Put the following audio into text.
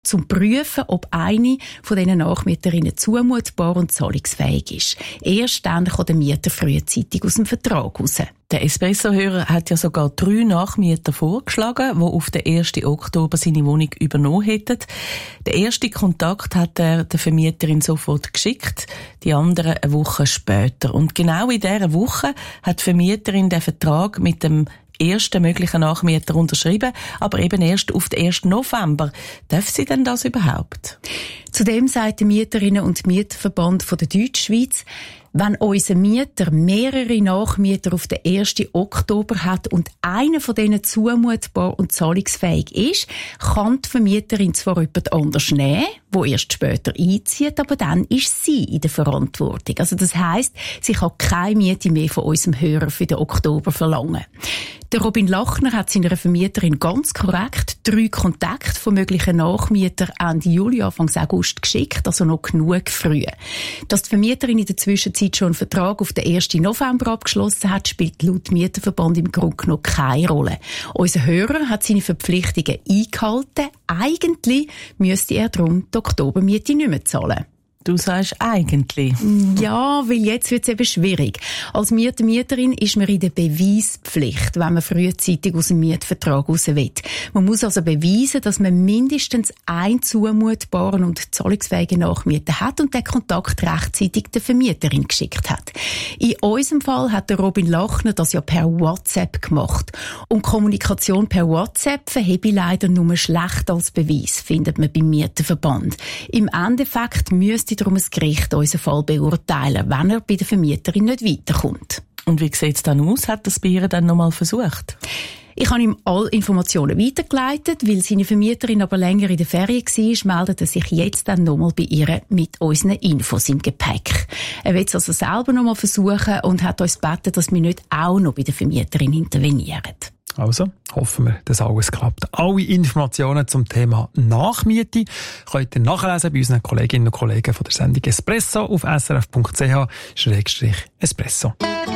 zum prüfen, ob eine von diesen Nachmieterinnen zumutbar und zahlungsfähig ist. Erst dann kann der Mieter frühzeitig aus dem Vertrag raus. Der Espresso-Hörer hat ja sogar 3 Nachmieter vorgeschlagen, die auf den 1. Oktober seine Wohnung übernommen hätten. Den ersten Kontakt hat er der Vermieterin sofort geschickt, die anderen eine Woche später. Und genau in dieser Woche hat die Vermieterin den Vertrag mit dem ersten möglichen Nachmieter unterschrieben, aber eben erst auf den 1. November. Darf sie denn das überhaupt? Zudem sagt der Mieterinnen- und Mieterverband von der Deutschschweiz, wenn unser Mieter mehrere Nachmieter auf den 1. Oktober hat und einer von denen zumutbar und zahlungsfähig ist, kann die Vermieterin zwar jemand anders nehmen, wo erst später einzieht, aber dann ist sie in der Verantwortung. Also das heisst, sie kann keine Miete mehr von unserem Hörer für den Oktober verlangen. Der Robin Lachner hat seiner Vermieterin ganz korrekt 3 Kontakte von möglichen Nachmietern Ende Juli, Anfang August geschickt, also noch genug früh. Dass die Vermieterin in der Zwischenzeit schon einen Vertrag auf den 1. November abgeschlossen hat, spielt laut Mieterverband im Grunde noch keine Rolle. Unser Hörer hat seine Verpflichtungen eingehalten. Eigentlich müsste er darum die Oktobermiete nicht mehr zahlen. Du sagst eigentlich. Ja, weil jetzt wird es eben schwierig. Als Mieterin ist man in der Beweispflicht, wenn man frühzeitig aus dem Mietvertrag raus will. Man muss also beweisen, dass man mindestens einen zumutbaren und zahlungsfähigen Nachmieter hat und den Kontakt rechtzeitig der Vermieterin geschickt hat. In unserem Fall hat der Robin Lachner das ja per WhatsApp gemacht. Und Kommunikation per WhatsApp verhebe ich leider nur schlecht als Beweis, findet man beim Mieterverband. Im Endeffekt müsste darum das Gericht unseren Fall beurteilen, wenn er bei der Vermieterin nicht weiterkommt. Und wie sieht es dann aus? Hat das bei ihr dann nochmal versucht? Ich habe ihm alle Informationen weitergeleitet, weil seine Vermieterin aber länger in der Ferien war, meldet er sich jetzt dann nochmal bei ihr mit unseren Infos im Gepäck. Er will es also selber nochmal versuchen und hat uns gebeten, dass wir nicht auch noch bei der Vermieterin intervenieren. Also, hoffen wir, dass alles klappt. Alle Informationen zum Thema Nachmiete könnt ihr nachlesen bei unseren Kolleginnen und Kollegen von der Sendung Espresso auf srf.ch/espresso.